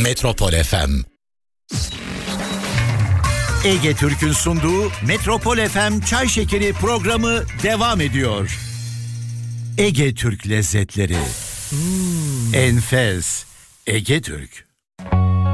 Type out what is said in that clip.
Metropol FM. Ege Türk'ün sunduğu Metropol FM Çay Şekeri programı devam ediyor. Ege Türk lezzetleri. Enfes. Ege Türk.